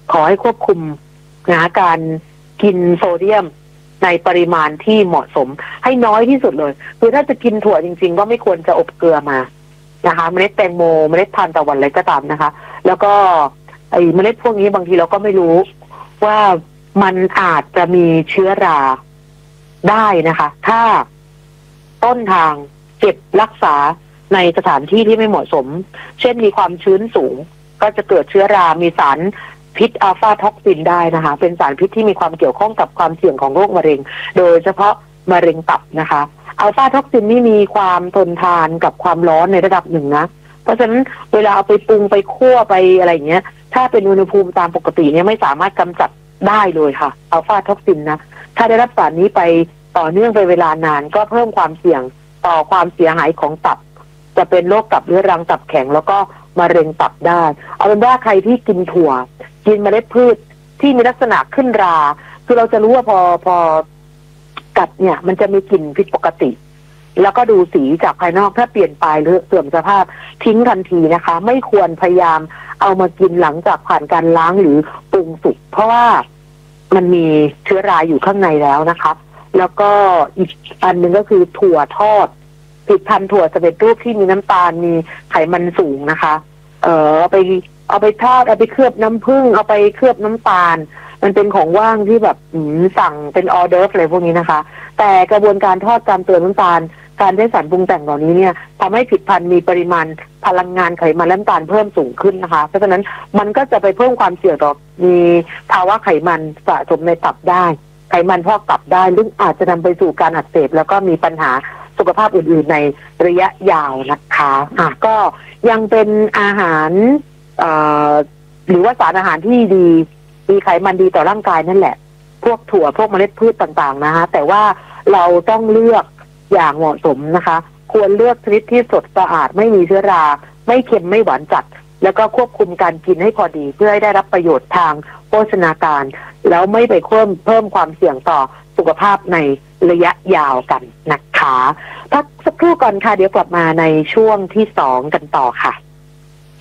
ขอให้ควบคุมการกินโซเดียมในปริมาณที่เหมาะสมให้น้อยที่สุดเลยคือถ้าจะกินถั่วจริงๆก็ไม่ควรจะอบเกลือมานะคะเมล็ดแตงโมเมล็ดทานตะวันอะไรก็ตามนะคะแล้วก็ไอ้เมล็ดพวกนี้บางทีเราก็ไม่รู้ว่ามันอาจจะมีเชื้อราได้นะคะถ้าต้นทางเก็บรักษาในสถานที่ที่ไม่เหมาะสมเช่นมีความชื้นสูงก็จะเกิดเชื้อรามีสารพิษอัลฟาท็อกซินได้นะคะเป็นสารพิษที่มีความเกี่ยวข้องกับความเสี่ยงของโรคมะเร็งโดยเฉพาะมะเร็งตับนะคะอัลฟาท็อกซินนี่มีความทนทานกับความร้อนในระดับหนึ่งนะเพราะฉะนั้นเวลาเอาไปปรุงไปคั่วไปอะไรอย่างเงี้ยถ้าเป็นอุณหภูมิตามปกติเนี่ยไม่สามารถกำจัดได้เลยค่ะอัลฟาท็อกซินนะถ้าได้รับสารนี้ไปต่อเนื่องไปเวลานานก็เพิ่มความเสี่ยงต่อความเสียหายของตับจะเป็นโรคตับเรื้อรังตับแข็งแล้วก็มะเร็งตับได้เอาเป็นว่าใครที่กินถั่วกินเมล็ดพืชที่มีลักษณะขึ้นราคือเราจะรู้ว่าพอกัดเนี่ยมันจะมีกลิ่นผิดปกติแล้วก็ดูสีจากภายนอกถ้าเปลี่ยนไปหรือเสื่อมสภาพทิ้งทันทีนะคะไม่ควรพยายามเอามากินหลังจากผ่านการล้างหรือปรุงสุกเพราะว่ามันมีเชื้อราอยู่ข้างในแล้วนะคะแล้วก็อีกอันหนึ่งก็คือถั่วทอดผลิตภัณฑ์ถั่วสำเร็จรูปที่มีน้ำตาลมีไขมันสูงนะคะเอาไปทอดเอาไปเคลือบน้ำผึ้งเอาไปเคลือบน้ำตาลมันเป็นของว่างที่แบบสั่งเป็นออเดอร์ฟอะไรพวกนี้นะคะแต่กระบวนการทอดการเติมน้ำตาลการใช้สารปรุงแต่งเหล่านี้เนี่ยทำให้ผลิตภัณฑ์มีปริมาณพลังงานไขมันและน้ำตาลเพิ่มสูงขึ้นนะคะเพราะฉะนั้นมันก็จะไปเพิ่มความเสี่ยงต่อมีภาวะไขมันสะสมในตับได้ไขมันพอกตับได้หรืออาจจะนำไปสู่การอักเสบแล้วก็มีปัญหาสุขภาพอื่นๆในระยะยาวนะคะก็ยังเป็นอาหารหรือว่าสารอาหารที่ดีมีไขมันดีต่อร่างกายนั่นแหละพวกถั่วพวกเมล็ดพืชต่างๆนะคะแต่ว่าเราต้องเลือกอย่างเหมาะสมนะคะควรเลือกชนิดที่สดสะอาดไม่มีเชื้อราไม่เค็มไม่หวานจัดแล้วก็ควบคุมการกินให้พอดีเพื่อให้ได้รับประโยชน์ทางโภชนาการแล้วไม่ไปเพิ่มความเสี่ยงต่อสุขภาพในระยะยาวกันนะคะพักสักครู่ก่อนค่ะเดี๋ยวกลับมาในช่วงที่2กันต่อค่ะ